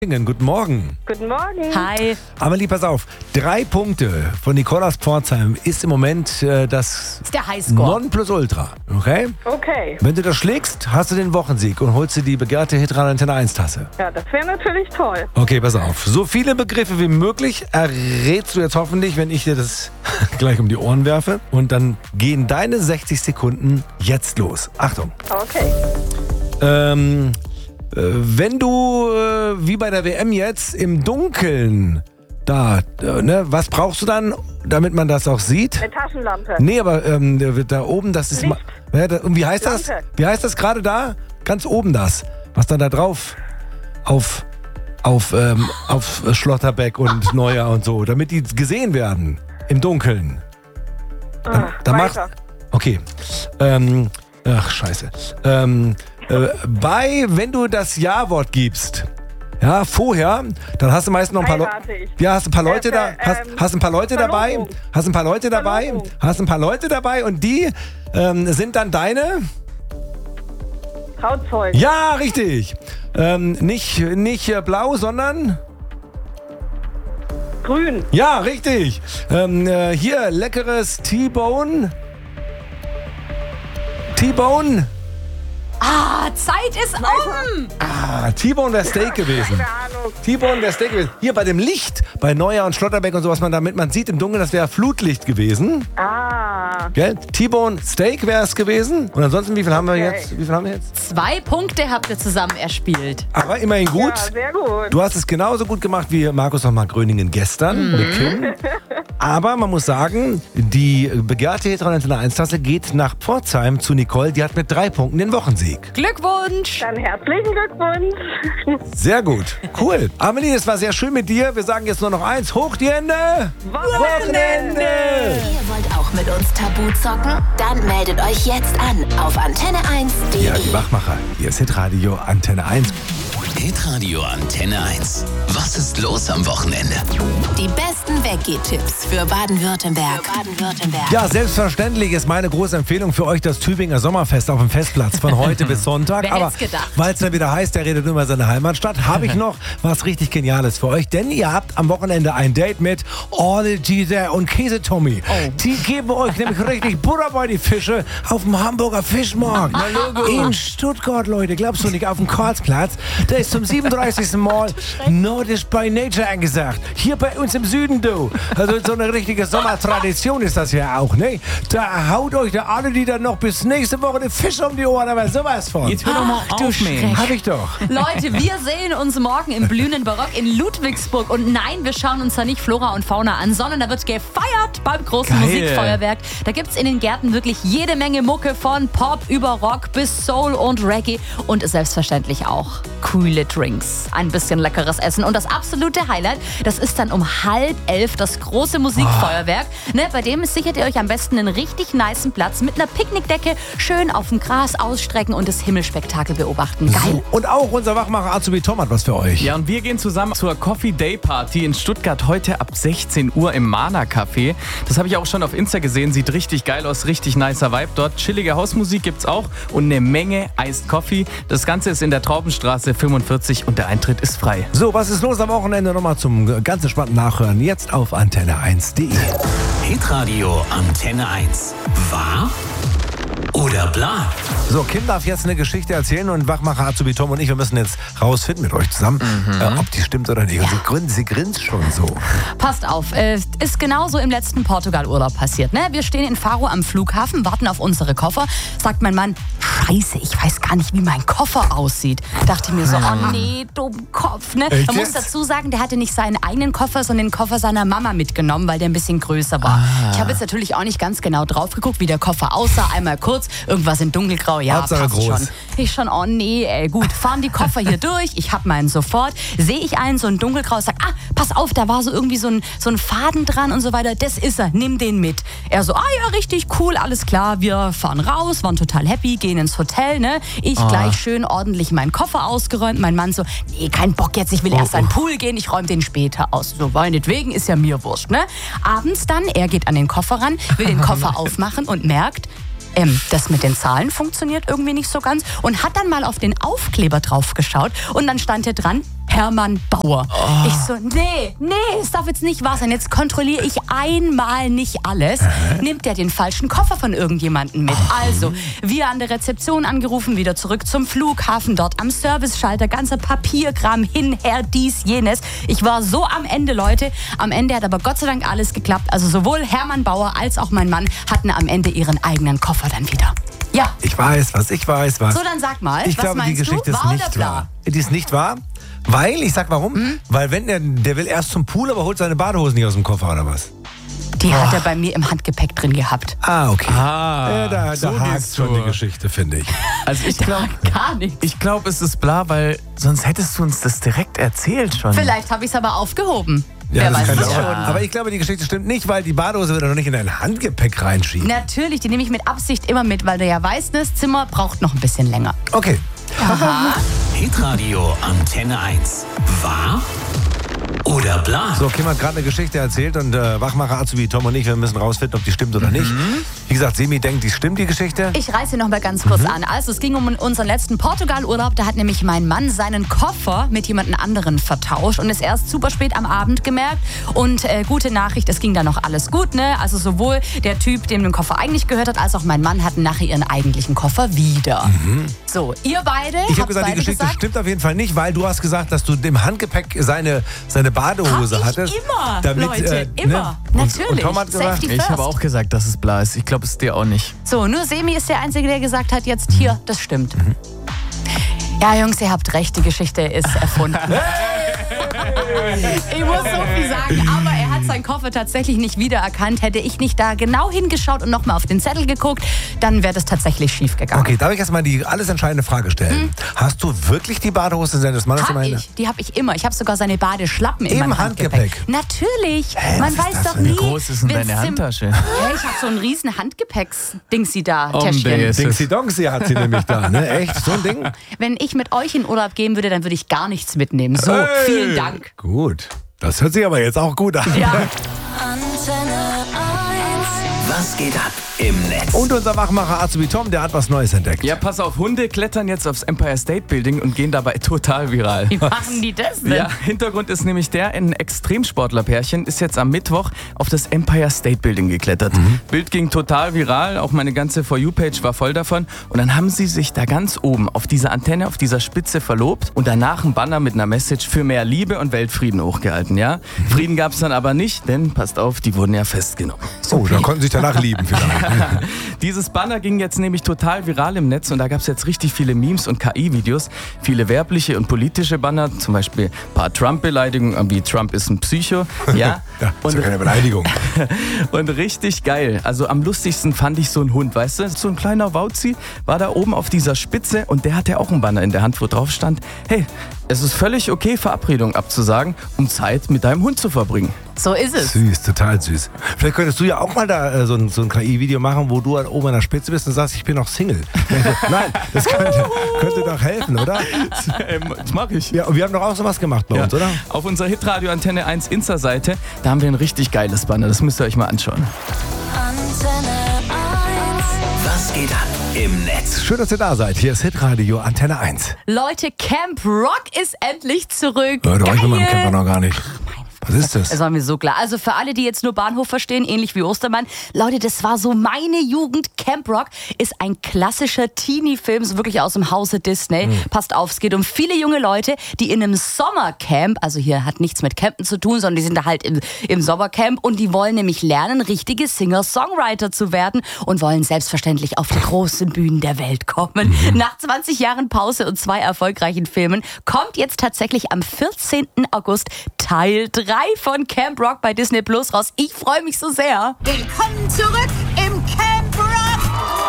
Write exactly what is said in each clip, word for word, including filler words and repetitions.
Guten Morgen. Guten Morgen. Hi. Amelie, pass auf. Drei Punkte von Nicole aus Pforzheim ist im Moment äh, das, das ist der Highscore. Nonplusultra. Okay? Okay. Wenn du das schlägst, hast du den Wochensieg und holst dir die begehrte Hitradio Antenne eins Tasse. Ja, das wäre natürlich toll. Okay, pass auf. So viele Begriffe wie möglich errätst du jetzt hoffentlich, wenn ich dir das gleich um die Ohren werfe. Und dann gehen deine sechzig Sekunden jetzt los. Achtung. Okay. Ähm... Wenn du, äh, wie bei der W M jetzt, im Dunkeln, da, äh, ne, was brauchst du dann, damit man das auch sieht? Eine Taschenlampe. Nee, aber ähm, da oben, das ist... Licht. Ma- ja, da, und wie heißt das? Lampe. Wie heißt das gerade da? Ganz oben das. Was dann da drauf? Auf, auf, ähm, auf Schlotterbeck und Neuer und so, damit die gesehen werden. Im Dunkeln. Ah, Da macht. weiter. Okay. Ähm, ach, scheiße. Ähm, äh, bei, wenn du das Ja-Wort gibst, ja, vorher, dann hast du meist noch ein paar Leute. Heirate ich. Ja, hast ein paar Leute Äh, da, äh, hast, ähm, hast ein paar Leute dabei, Verlobung. hast ein paar Leute dabei, Verlobung. hast ein paar Leute dabei und die ähm, sind dann deine. Trauzeug. Ja, richtig. Ähm, nicht, nicht äh, blau, sondern. Grün. Ja, richtig. Ähm, äh, hier, leckeres T-Bone. T-Bone. Ah, Zeit ist um. Ah, T-Bone wäre Steak gewesen. Keine Ahnung. T-Bone wäre Steak gewesen. Hier bei dem Licht, bei Neuer und Schlotterbeck und sowas, man damit man sieht im Dunkeln, das wäre Flutlicht gewesen. Ah. Gell? T-Bone Steak wäre es gewesen. Und ansonsten, wie viel haben wir Okay. jetzt? Wie viel haben wir jetzt? Zwei Punkte habt ihr zusammen erspielt. Aber immerhin gut. Ja, sehr gut. Du hast es genauso gut gemacht wie Markus nochmal Gröningen gestern mit Kim. Aber man muss sagen, die begehrte Hitradio Antenne eins Tasse geht nach Pforzheim zu Nicole. Die hat mit drei Punkten den Wochensieg. Glückwunsch. Dann herzlichen Glückwunsch. Sehr gut. Cool. Amelie, es war sehr schön mit dir. Wir sagen jetzt nur noch eins. Hoch die Hände. Wochenende. Ihr wollt auch mit uns Tabu zocken? Dann meldet euch jetzt an auf antenne eins punkt de. Ja, die Wachmacher. Hier ist Hitradio Antenne eins. Hitradio Antenne eins. Was ist los am Wochenende? Die besten Weggehtipps für Baden-Württemberg. Für Baden-Württemberg. Ja, selbstverständlich ist meine große Empfehlung für euch das Tübinger Sommerfest auf dem Festplatz von heute bis Sonntag. Wer Aber hätt's gedacht? weil es dann wieder heißt, der redet über seine Heimatstadt, habe ich noch was richtig Geniales für euch. Denn ihr habt am Wochenende ein Date mit All Giza und Käse Tommy. Oh. Die geben euch nämlich richtig Butter bei die Fische auf dem Hamburger Fischmarkt. In Stuttgart, Leute. Glaubst du nicht, auf dem Karlsplatz? Da ist zum siebenunddreißigsten Mal Nordisch by Nature angesagt. Hier bei uns im Süden, du. Also so eine richtige Sommertradition ist das ja auch, ne? Da haut euch da alle, die dann noch bis nächste Woche den Fisch um die Ohren, aber sowas von. Jetzt hör doch mal Ach, du auf, Mensch. Schreck. Hab ich doch. Leute, wir sehen uns morgen im blühenden Barock in Ludwigsburg. Und nein, wir schauen uns da nicht Flora und Fauna an, sondern da wird gefeiert beim großen Geil. Musikfeuerwerk. Da gibt's in den Gärten wirklich jede Menge Mucke von Pop über Rock bis Soul und Reggae. Und selbstverständlich auch coole Drinks. Ein bisschen leckeres Essen. Und das absolute Highlight, das ist dann um halb elf das große Musikfeuerwerk. Ne, bei dem sichert ihr euch am besten einen richtig nicen Platz mit einer Picknickdecke, schön auf dem Gras ausstrecken und das Himmelspektakel beobachten. Geil. Und auch unser Wachmacher Azubi Tom hat was für euch. Ja, und wir gehen zusammen zur Coffee Day Party in Stuttgart heute ab sechzehn Uhr im Mana Café. Das habe ich auch schon auf Insta gesehen. Sieht richtig geil aus, richtig nicer Vibe dort. Chillige Hausmusik gibt's auch und eine Menge Iced Coffee. Das Ganze ist in der Traubenstraße fünfundvierzig und der Eintritt ist frei. So, was ist los am Wochenende? Nochmal zum ganz entspannten Nachhören. Jetzt auf antenne eins punkt de. Hitradio Antenne eins. Wahr oder bla? So, Kim darf jetzt eine Geschichte erzählen und Wachmacher Azubi Tom und ich, wir müssen jetzt rausfinden mit euch zusammen, äh, ob die stimmt oder nicht. Und sie, grinst, sie grinst schon so. Passt auf, äh, ist genauso im letzten Portugal-Urlaub passiert. Ne? Wir stehen in Faro am Flughafen, warten auf unsere Koffer. Sagt mein Mann, scheiße, ich weiß gar nicht, wie mein Koffer aussieht. Dachte mir so, oh nee, Dummkopf. Ne? Echt Man muss jetzt? dazu sagen, der hatte nicht seinen eigenen Koffer, sondern den Koffer seiner Mama mitgenommen, weil der ein bisschen größer war. Ah. Ich habe jetzt natürlich auch nicht ganz genau drauf geguckt, wie der Koffer aussah. Einmal kurz, irgendwas in dunkelgrau, ja, Hauptsache passt groß. schon. Ich schon, oh nee, ey, gut, fahren die Koffer hier durch, ich hab meinen sofort, sehe ich einen, so ein dunkelgrau, sag, ah, pass auf, da war so irgendwie so ein, so ein Faden dran und so weiter, das ist er, nimm den mit. Er so, ah ja, richtig cool, alles klar, wir fahren raus, waren total happy, gehen ins Hotel, ne, ich gleich schön ordentlich meinen Koffer ausgeräumt, mein Mann so, nee, kein Bock jetzt, ich will erst an den Pool gehen, ich räume den später aus. So, meinetwegen, ist ja mir wurscht, ne. Abends dann, er geht an den Koffer ran, will den Koffer aufmachen und merkt, ähm, das mit den Zahlen funktioniert irgendwie nicht so ganz und hat dann mal auf den Aufkleber drauf geschaut und dann stand hier dran Hermann Bauer. Oh. Ich so, nee, nee, es darf jetzt nicht wahr sein. Jetzt kontrolliere ich einmal nicht alles. Äh? Nimmt der den falschen Koffer von irgendjemandem mit. Oh. Also, wir an der Rezeption angerufen, wieder zurück zum Flughafen, dort am Serviceschalter, ganzer Papierkram, hin, her, dies, jenes. Ich war so am Ende, Leute. Am Ende hat aber Gott sei Dank alles geklappt. Also sowohl Hermann Bauer als auch mein Mann hatten am Ende ihren eigenen Koffer dann wieder. Ja. Ich weiß was, ich weiß was. So, dann sag mal, ich was glaube, meinst die Geschichte du? ist Wahr nicht oder bla? wahr. Die ist nicht wahr, weil, ich sag warum, hm? weil wenn der, der will erst zum Pool, aber holt seine Badehosen nicht aus dem Koffer oder was? Die oh. hat er bei mir im Handgepäck drin gehabt. Ah, okay. Ah, ja, da so da hakt schon die Geschichte, finde ich. Also ich glaube, gar nicht. Ich glaube, es ist bla, weil sonst hättest du uns das direkt erzählt schon. Vielleicht habe ich es aber aufgehoben. Ja, Wer das weiß kann das auch. schon. Aber ich glaube, die Geschichte stimmt nicht, weil die Badehose wird er noch nicht in dein Handgepäck reinschieben. Natürlich, die nehme ich mit Absicht immer mit, weil du ja weißt, das Zimmer braucht noch ein bisschen länger. Okay. Aha. Hitradio Antenne eins. Wahr oder bla? So, Kim hat gerade eine Geschichte erzählt und äh, Wachmacher Azubi Tom und ich, wir müssen rausfinden, ob die stimmt oder nicht. Mhm. Wie gesagt, Semi denkt, die stimmt, die Geschichte. Ich reiße noch mal ganz kurz mhm. an. Also, es ging um unseren letzten Portugal-Urlaub. Da hat nämlich mein Mann seinen Koffer mit jemand anderen vertauscht und ist erst super spät am Abend gemerkt. Und äh, gute Nachricht, es ging dann noch alles gut, ne? Also sowohl der Typ, dem den Koffer eigentlich gehört hat, als auch mein Mann hatten nachher ihren eigentlichen Koffer wieder. Mhm. So, ihr beide Ich habe gesagt, die Geschichte gesagt? stimmt auf jeden Fall nicht, weil du hast gesagt, dass du im Handgepäck seine, seine Badehose hab ich hattest. immer, damit, Leute, äh, immer. Ne? Und, Natürlich. und Tom hat gesagt, ich habe auch gesagt, dass es bla ist. Ich glaube, es ist dir auch nicht. So, nur Semi ist der Einzige, der gesagt hat, jetzt hier, das stimmt. Mhm. Ja, Jungs, ihr habt recht, die Geschichte ist erfunden. Ich muss so viel sagen, aber er hat seinen Koffer tatsächlich nicht wiedererkannt. Hätte ich nicht da genau hingeschaut und nochmal auf den Zettel geguckt, dann wäre das tatsächlich schief gegangen. Okay, darf ich erstmal die alles entscheidende Frage stellen? Hm? Hast du wirklich die Badehose seines Mannes? Hab ich, die habe ich immer. Ich habe sogar seine Badeschlappen in Im meinem Handgepäck. Handgepäck. Natürlich, Hä, man was ist weiß das doch denn? nie. Wie groß ist denn wenn's deine im- Handtasche? Ja, ich habe so ein riesen Handgepäcks-Dingsi da, Oh, Täschchen. nee. Dingsy Dongsy hat sie nämlich da, ne? Echt? So ein Ding? Wenn ich mit euch in Urlaub gehen würde, dann würde ich gar nichts mitnehmen. So, Hey. vielen Dank. Gut. Das hört sich aber jetzt auch gut an. Ja. Antenne eins. Was geht ab im Netz? Und unser Wachmacher Azubi Tom, der hat was Neues entdeckt. Ja, pass auf, Hunde klettern jetzt aufs Empire State Building und gehen dabei total viral. Wie machen die das denn? Ja, Hintergrund ist nämlich der, ein Extremsportlerpärchen ist jetzt am Mittwoch auf das Empire State Building geklettert. Mhm. Bild ging total viral, auch meine ganze For You-Page war voll davon. Und dann haben sie sich da ganz oben auf dieser Antenne, auf dieser Spitze verlobt und danach ein Banner mit einer Message für mehr Liebe und Weltfrieden hochgehalten. Ja? Mhm. Frieden gab es dann aber nicht, denn, passt auf, die wurden ja festgenommen. Oh, da konnten sie sich danach lieben vielleicht. Dieses Banner ging jetzt nämlich total viral im Netz und da gab es jetzt richtig viele Memes und K I-Videos. Viele werbliche und politische Banner, zum Beispiel ein paar Trump-Beleidigungen wie Trump ist ein Psycho. Ja, Ja, ist ja keine Beleidigung. und richtig geil. Also am lustigsten fand ich so einen Hund, weißt du? So ein kleiner Wauzi war da oben auf dieser Spitze und der hatte auch einen Banner in der Hand, wo drauf stand, hey, es ist völlig okay, Verabredungen abzusagen, um Zeit mit deinem Hund zu verbringen. So ist es. Süß, total süß. Vielleicht könntest du ja auch mal da äh, so ein, so ein K I-Video machen, wo du halt oben an der Spitze bist und sagst, ich bin noch Single. Nein, das könnte, könnte doch helfen, oder? Das mag ich. Ja, und wir haben doch auch sowas gemacht bei Ja. uns, oder? Auf unserer Hitradio Antenne eins Insta-Seite, da haben wir ein richtig geiles Banner. Das müsst ihr euch mal anschauen. Antenne eins. Was geht ab im Netz? Schön, dass ihr da seid. Hier ist Hitradio Antenne eins. Leute, Camp Rock ist endlich zurück. Ja, du Geil. ich bin mal im Camper noch gar nicht. Was ist das? Das war mir so klar. Also für alle, die jetzt nur Bahnhof verstehen, ähnlich wie Ostermann. Leute, das war so meine Jugend. Camp Rock ist ein klassischer Teenie-Film, so wirklich aus dem Hause Disney. Mhm. Passt auf, es geht um viele junge Leute, die in einem Sommercamp, also hier hat nichts mit Campen zu tun, sondern die sind da halt im, im Sommercamp und die wollen nämlich lernen, richtige Singer-Songwriter zu werden und wollen selbstverständlich auf die großen Bühnen der Welt kommen. Mhm. Nach zwanzig Jahren Pause und zwei erfolgreichen Filmen kommt jetzt tatsächlich am vierzehnten August Teil drei von Camp Rock bei Disney Plus raus. Ich freue mich so sehr. Willkommen zurück im Camp Rock!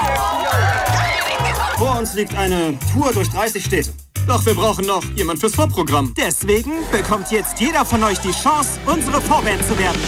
Vor uns liegt eine Tour durch dreißig Städte. Doch wir brauchen noch jemand fürs Vorprogramm. Deswegen bekommt jetzt jeder von euch die Chance, unsere Vorband zu werden.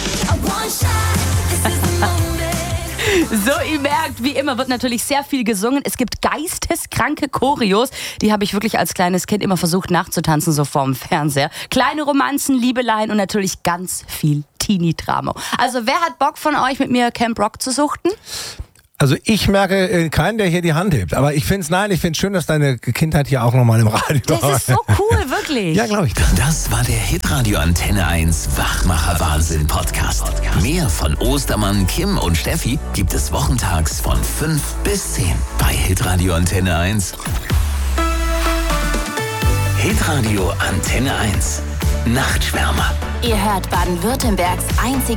So, ihr merkt, wie immer wird natürlich sehr viel gesungen. Es gibt geisteskranke Choreos. Die habe ich wirklich als kleines Kind immer versucht nachzutanzen, so vorm Fernseher. Kleine Romanzen, Liebeleien und natürlich ganz viel Teenie-Drama. Also wer hat Bock von euch, mit mir Camp Rock zu suchten? Also ich merke äh, keinen, der hier die Hand hebt. Aber ich finde es, nein, ich finde es schön, dass deine Kindheit hier auch nochmal im Radio Das war. ist so cool, wirklich. Ja, glaube ich. Das war der Hitradio Antenne eins Wachmacher Wahnsinn Podcast. Mehr von Ostermann, Kim und Steffi gibt es wochentags von fünf bis zehn bei Hitradio Antenne eins. Hitradio Antenne eins. Nachtschwärmer. Ihr hört Baden-Württembergs einzige